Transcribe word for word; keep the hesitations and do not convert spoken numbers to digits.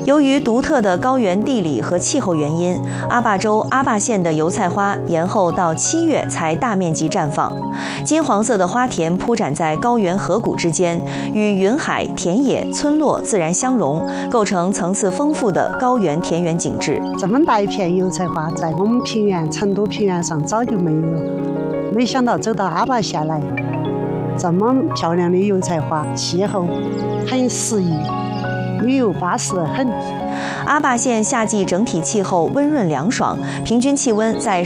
由于独特的高原地理和气候原因，阿坝州阿坝县的油菜花延后到七月才大面积绽放。金黄色的花田铺展在高原河谷之间，与云海、田野、村落自然相融，构成层次丰富的高原田园景致。 这么大一片油菜花，在我们平原成都平原上早就没有了，没想到走到阿坝县来，这么漂亮的油菜花，气候很适宜，旅游巴适得很。 阿坝县夏季整体气候温润凉爽，平均气温在